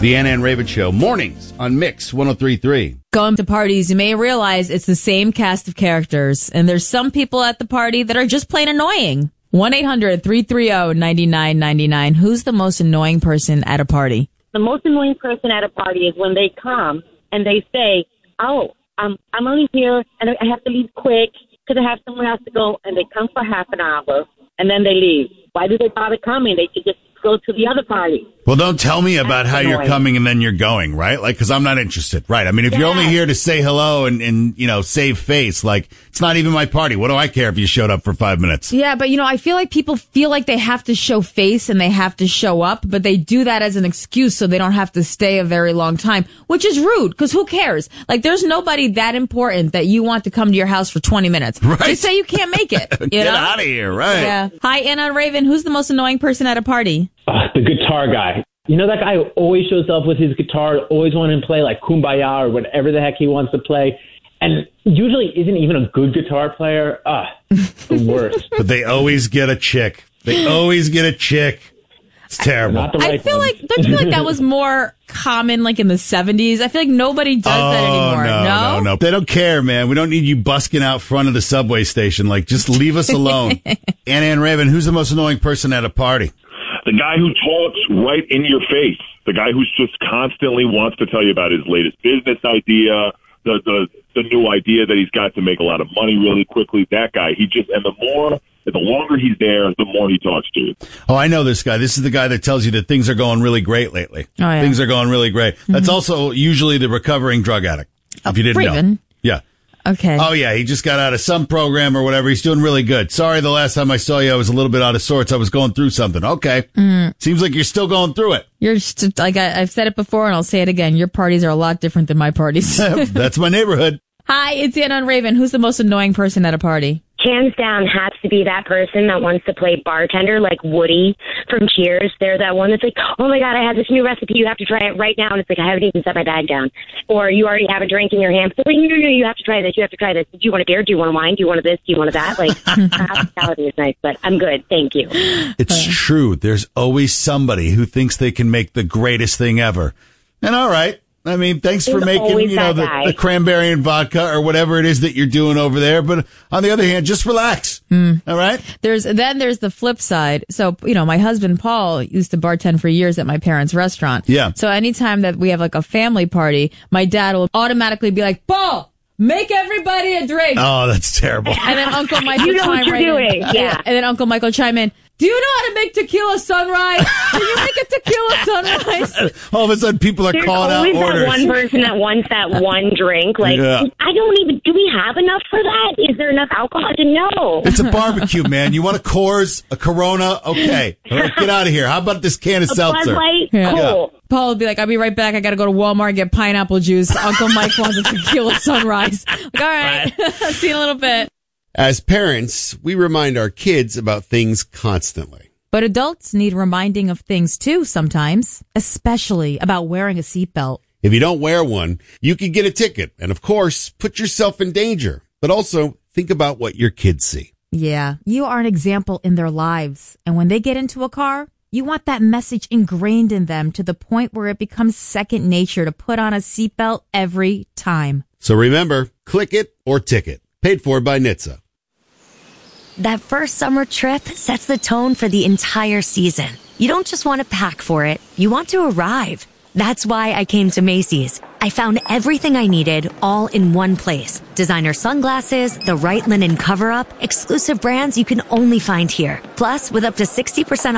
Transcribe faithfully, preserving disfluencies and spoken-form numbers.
The Anna and Raven Show, mornings on Mix one oh three point three. Going to parties, you may realize it's the same cast of characters, and there's some people at the party that are just plain annoying. one eight hundred three three zero nine nine nine nine. Who's the most annoying person at a party? The most annoying person at a party is when they come and they say, oh, I'm, I'm only here and I have to leave quick because I have somewhere else to go, and they come for half an hour and then they leave. Why do they bother coming? They could just go to the other party. Well, don't tell me about how you're coming and then you're going, right? Like, because I'm not interested, right? I mean, if yeah. you're only here to say hello and, and, you know, save face, like, it's not even my party. What do I care if you showed up for five minutes? Yeah, but, you know, I feel like people feel like they have to show face and they have to show up, but they do that as an excuse so they don't have to stay a very long time, which is rude, because who cares? Like, there's nobody that important that you want to come to your house for twenty minutes. Right. Just say you can't make it. You Get know? out of here, right? Yeah. Hi, Anna and Raven. Who's the most annoying person at a party? Uh, the guitar guy. You know that guy who always shows up with his guitar, always wanting to play like Kumbaya or whatever the heck he wants to play, and usually isn't even a good guitar player. Ah, the worst. But they always get a chick. They always get a chick. It's terrible. Not the right I feel one. like, don't you feel like that was more common like in the seventies? I feel like nobody does oh, that anymore. No, No? no, no. They don't care, man. We don't need you busking out front of the subway station. Like, just leave us alone. Anna and Raven, who's the most annoying person at a party? The guy who talks right in your face. The guy who's just constantly wants to tell you about his latest business idea, the, the, the new idea that he's got to make a lot of money really quickly. That guy, he just, and the more, the longer he's there, the more he talks to you. Oh, I know this guy. This is the guy that tells you that things are going really great lately. Oh, yeah. Things are going really great. Mm-hmm. That's also usually the recovering drug addict, oh, if you didn't Raven. know. Yeah. Okay. Oh, yeah. He just got out of some program or whatever. He's doing really good. Sorry, the last time I saw you, I was a little bit out of sorts. I was going through something. Okay. Mm. Seems like you're still going through it. You're just, like I, I've said it before and I'll say it again. Your parties are a lot different than my parties. That's my neighborhood. Hi, it's Anna and Raven. Who's the most annoying person at a party? Hands down has to be that person that wants to play bartender, like Woody from Cheers. They're that one that's like, oh my God, I have this new recipe. You have to try it right now. And it's like, I haven't even set my bag down. Or you already have a drink in your hand. So like, no, no, no, you have to try this. You have to try this. Do you want a beer? Do you want a wine? Do you want a this? Do you want a that? Like, hospitality is nice, but I'm good. Thank you. It's true. There's always somebody who thinks they can make the greatest thing ever. And all right. I mean, thanks for There's making, you know, the, the cranberry and vodka or whatever it is that you're doing over there. But on the other hand, just relax. Mm. All right. There's, then there's the flip side. So, you know, my husband, Paul, used to bartend for years at my parents' restaurant. Yeah. So anytime that we have like a family party, my dad will automatically be like, Paul, make everybody a drink. Oh, that's terrible. And then Uncle Michael you know chime what you're right doing. in. Yeah. And then Uncle Michael chime in. Do you know how to make tequila sunrise? Can you make a tequila sunrise? All of a sudden, people are There's calling out always orders. that one person that wants that one drink. Like, Yeah. I don't even, do we have enough for that? Is there enough alcohol? No. It's a barbecue, man. You want a Coors, a Corona? Okay. All right, get out of here. How about this can of A seltzer? Bud Light? Yeah. Cool. Paul would be like, I'll be right back. I got to go to Walmart and get pineapple juice. Uncle Mike wants a tequila sunrise. Like, all right. See you in a little bit. As parents, we remind our kids about things constantly. But adults need reminding of things too sometimes, especially about wearing a seatbelt. If you don't wear one, you could get a ticket and, of course, put yourself in danger. But also, think about what your kids see. Yeah, you are an example in their lives. And when they get into a car, you want that message ingrained in them to the point where it becomes second nature to put on a seatbelt every time. So remember, click it or ticket. Paid for by N H T S A. That first summer trip sets the tone for the entire season. You don't just want to pack for it, you want to arrive. That's why I came to Macy's. I found everything I needed all in one place. Designer sunglasses, the right linen cover-up, exclusive brands you can only find here. Plus, with up to sixty percent